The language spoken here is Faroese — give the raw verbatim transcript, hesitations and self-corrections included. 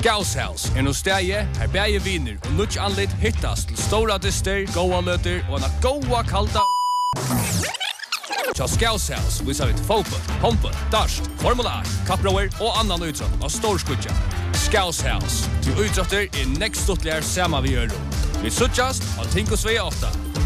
Scouse House er no stæje her bæje viner og nutj anlit hittast til stora dyster, goa løter og en goa kalda. Tja Scouse House visar vi til fotboll, håndboll, darst, Formula ett, kapproer og annan utrått av storskutja. Scouse House, til utråtter er nekst stortligere sama vi gjør. Vi suttjast av Tinkosvei åtta.